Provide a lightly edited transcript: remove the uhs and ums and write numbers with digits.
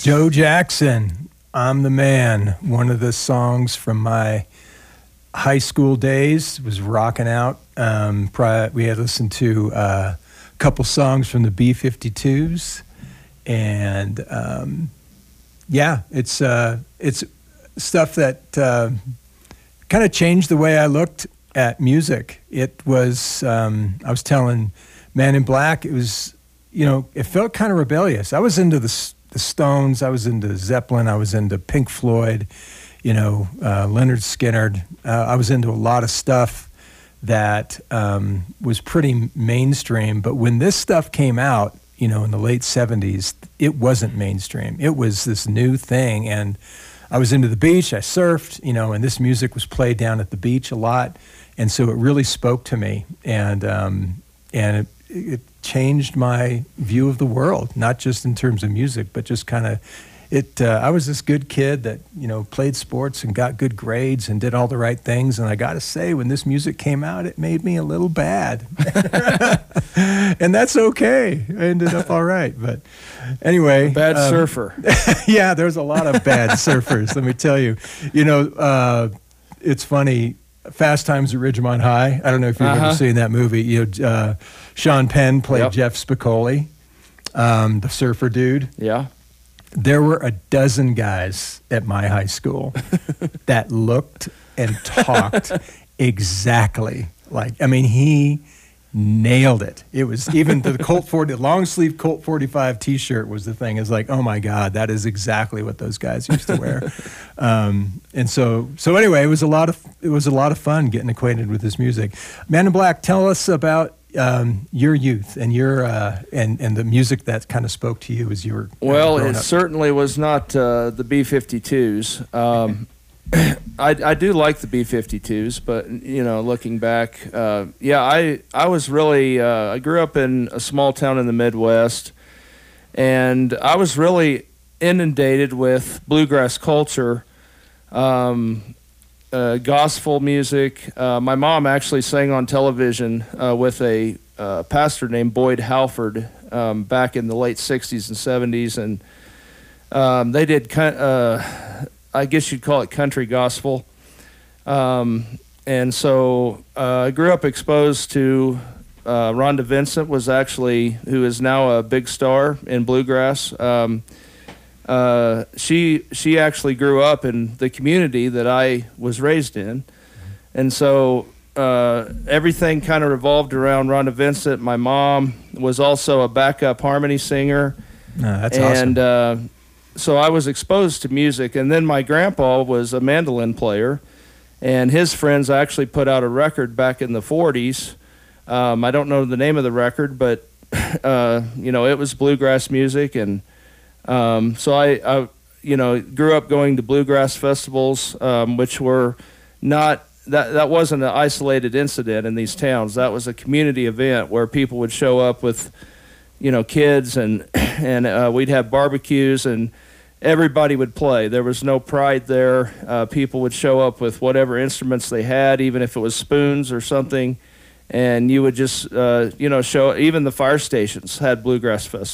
Joe Jackson, I'm the Man. One of the songs from my high school days was rocking out. We had listened to a couple songs from the B-52s, and it's stuff that kind of changed the way I looked at music. It was I was telling Man in Black, it was, it felt kind of rebellious. I was into the Stones, I was into Zeppelin, I was into Pink Floyd, Leonard Skinner. I was into a lot of stuff that was pretty mainstream. But when this stuff came out, in the late 70s, it wasn't mainstream. It was this new thing. And I was into the beach, I surfed, and this music was played down at the beach a lot. And so it really spoke to me. And it changed my view of the world, not just in terms of music, but just kind of I was this good kid that, played sports and got good grades and did all the right things. And I got to say, when this music came out, it made me a little bad. And that's okay. I ended up all right. But anyway. Bad surfer. Yeah, there's a lot of bad surfers, let me tell you. It's funny. Fast Times at Ridgemont High. I don't know if you've ever seen that movie. Sean Penn played Jeff Spicoli, the surfer dude. Yeah. There were a dozen guys at my high school that looked and talked exactly like, he nailed it. It was even the long sleeve Colt 45 t-shirt was the thing. It's like, oh my God, that is exactly what those guys used to wear. And so anyway, it was a lot of fun getting acquainted with this music. Man in Black, tell us about your youth and your and the music that kind of spoke to you as you were growing up. Certainly was not the B-52s. I do like the B-52s, but looking back, I was really I grew up in a small town in the Midwest, and I was really inundated with bluegrass culture, gospel music. My mom actually sang on television with a pastor named Boyd Halford back in the late 60s and 70s, and they did I guess you'd call it country gospel. And so I grew up exposed to Rhonda Vincent, who is now a big star in bluegrass. She actually grew up in the community that I was raised in. And so everything kind of revolved around Rhonda Vincent. My mom was also a backup harmony singer. That's awesome. And so I was exposed to music. And then my grandpa was a mandolin player, and his friends actually put out a record back in the 40s. I don't know the name of the record, but it was bluegrass music. And so I grew up going to bluegrass festivals, which were not that wasn't an isolated incident in these towns. That was a community event where people would show up with kids, and we'd have barbecues, and everybody would play. There was no pride there. People would show up with whatever instruments they had, even if it was spoons or something, and you would just show. Even the fire stations had bluegrass festivals.